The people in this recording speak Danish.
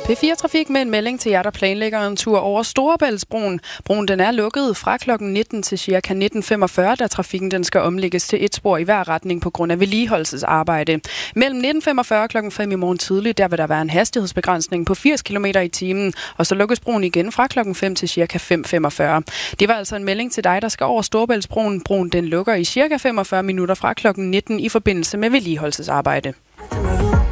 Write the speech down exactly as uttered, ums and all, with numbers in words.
P fire Trafik med en melding til jer, der planlægger en tur over Storebæltsbroen. Broen den er lukket fra klokken nitten til ca. nitten femogfyrre, da trafikken den skal omlægges til et spor i hver retning på grund af vedligeholdelsesarbejde. Mellem nitten femogfyrre og klokken fem i morgen tidlig, der vil der være en hastighedsbegrænsning på firs kilometer i timen, og så lukkes broen igen fra klokken fem til ca. fem femogfyrre. Det var altså en melding til dig, der skal over Storebæltsbroen. Broen den lukker i ca. femogfyrre minutter fra klokken nitten i forbindelse med vedligeholdelsesarbejde.